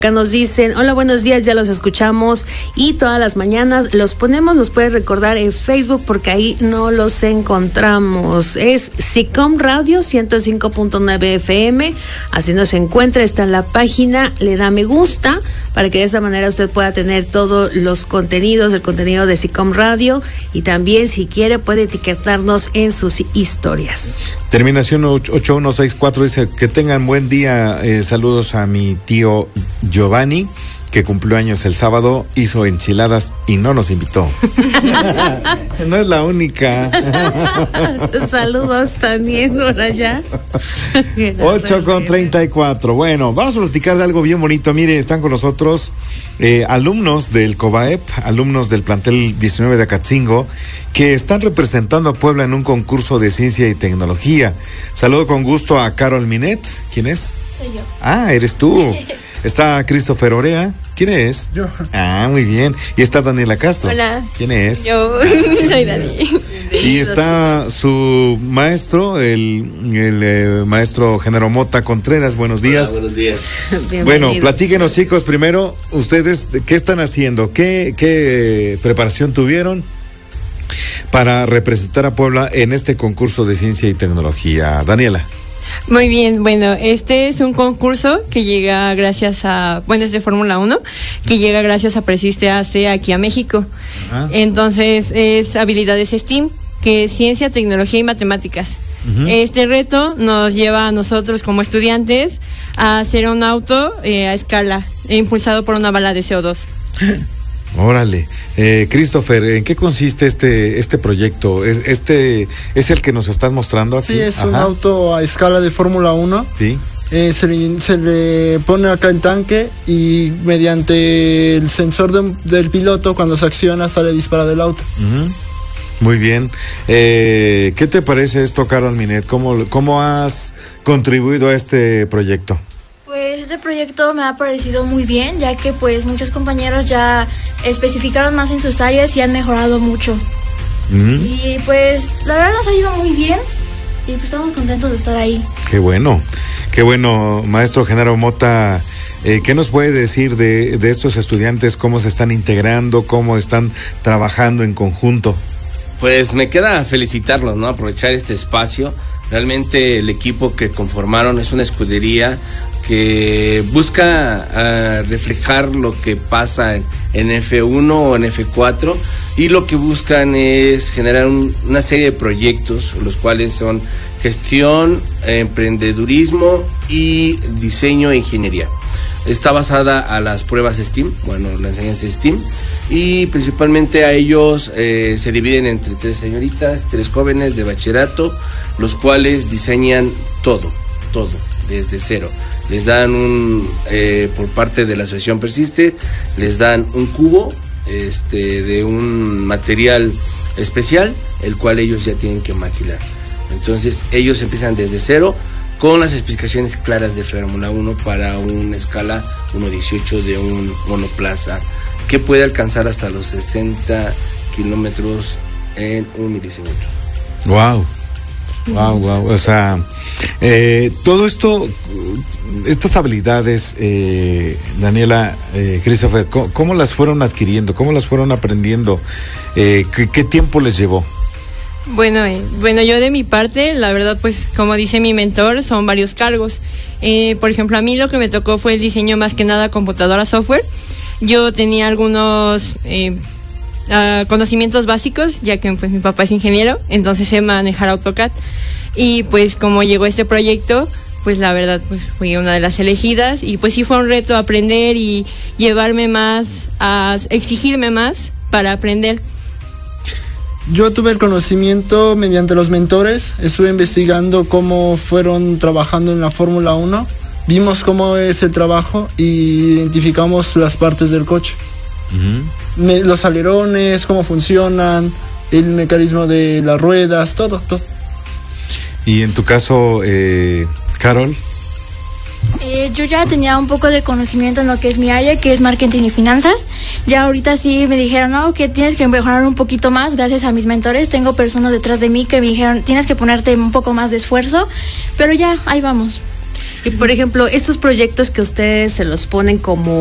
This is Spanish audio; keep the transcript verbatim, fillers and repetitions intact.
Acá nos dicen, hola, buenos días, ya los escuchamos y todas las mañanas los ponemos, los puedes recordar en Facebook porque ahí no los encontramos. Es SICOM Radio ciento cinco punto nueve F M, así nos encuentra, está en la página, le da me gusta para que de esa manera usted pueda tener todos los contenidos, el contenido de SICOM Radio, y también si quiere puede etiquetarnos en sus historias. Terminación ocho uno seis cuatro dice que tengan buen día, eh, saludos a mi tío Giovanni, que cumplió años el sábado, hizo enchiladas y no nos invitó. No es la única. Saludos también por allá. ocho con treinta y cuatro. Bueno, vamos a platicar de algo bien bonito. Mire, están con nosotros eh, alumnos del COBAEP, alumnos del plantel diecinueve de Acatzingo, que están representando a Puebla en un concurso de ciencia y tecnología. Saludo con gusto a Carol Minet. ¿Quién es? Soy yo. Ah, eres tú. Está Christopher Orea. ¿Quién es? Yo. Ah, muy bien. Y está Daniela Castro. Hola. ¿Quién es? Yo soy Dani. Y está su maestro, el, el eh, maestro Genaro Mota Contreras. Buenos días. Hola, buenos días. Bueno, platíquenos, chicos, primero, ustedes, ¿qué están haciendo? ¿Qué, qué preparación tuvieron para representar a Puebla en este concurso de ciencia y tecnología? Daniela. Muy bien, bueno, este es un concurso que llega gracias a, bueno, es de Fórmula uno, que llega gracias a Persiste A C aquí a México. Ajá. Entonces es habilidades STEAM, que es ciencia, tecnología y matemáticas. Uh-huh. Este reto nos lleva a nosotros como estudiantes a hacer un auto eh, a escala, impulsado por una bala de C O dos. Órale, eh, Christopher, ¿en qué consiste este este proyecto? ¿Es, este es el que nos estás mostrando aquí? Sí, es Ajá. un auto a escala de Fórmula uno. Sí. Eh, se, le, se le pone acá el tanque y mediante el sensor de, del piloto, cuando se acciona, sale disparado el auto. Uh-huh. Muy bien. Eh, ¿Qué te parece esto, Carol Minet? ¿Cómo, cómo has contribuido a este proyecto? Pues este proyecto me ha parecido muy bien, ya que pues muchos compañeros ya especificaron más en sus áreas y han mejorado mucho. Uh-huh. Y pues la verdad nos ha ido muy bien y pues estamos contentos de estar ahí. Qué bueno, qué bueno, maestro Genaro Mota. Eh, ¿Qué nos puede decir de, de estos estudiantes? ¿Cómo se están integrando? ¿Cómo están trabajando en conjunto? Pues me queda felicitarlos, ¿no? Aprovechar este espacio. Realmente el equipo que conformaron es una escudería que busca uh, reflejar lo que pasa en, en F uno o en F cuatro, y lo que buscan es generar un, una serie de proyectos, los cuales son gestión, emprendedurismo y diseño e ingeniería. Está basada a las pruebas STEAM, bueno, la enseñanza STEAM, y principalmente a ellos eh, se dividen entre tres señoritas, tres jóvenes de bachillerato, los cuales diseñan todo, todo, desde cero. Les dan un, eh, por parte de la asociación Persiste, les dan un cubo este, de un material especial, el cual ellos ya tienen que maquilar. Entonces ellos empiezan desde cero, con las especificaciones claras de Fórmula uno para una escala uno dieciocho de un monoplaza que puede alcanzar hasta los sesenta kilómetros en un milisegundo. Wow. Wow, wow, o sea, eh, todo esto, estas habilidades, eh, Daniela, eh, Christopher, ¿cómo, ¿cómo las fueron adquiriendo? ¿Cómo las fueron aprendiendo? Eh, ¿qué, ¿Qué tiempo les llevó? Bueno, eh, bueno, yo de mi parte, la verdad, pues, como dice mi mentor, son varios cargos. Eh, por ejemplo, a mí lo que me tocó fue el diseño más que nada computadora software. Yo tenía algunos eh, uh, conocimientos básicos, ya que pues mi papá es ingeniero, entonces sé manejar AutoCAD. Y pues como llegó este proyecto, pues la verdad pues fui una de las elegidas, y pues sí fue un reto aprender y llevarme más, a exigirme más para aprender. Yo tuve el conocimiento mediante los mentores, estuve investigando cómo fueron trabajando en la Fórmula uno, vimos cómo es el trabajo y identificamos las partes del coche. Uh-huh. Me, los alerones, cómo funcionan, el mecanismo de las ruedas, todo, todo. Y en tu caso, eh, Carol. Eh, yo ya tenía un poco de conocimiento en lo que es mi área, que es marketing y finanzas. Ya ahorita sí me dijeron, no, que tienes que mejorar un poquito más gracias a mis mentores. Tengo personas detrás de mí que me dijeron, tienes que ponerte un poco más de esfuerzo, pero ya, ahí vamos. Y por ejemplo, estos proyectos que ustedes se los ponen como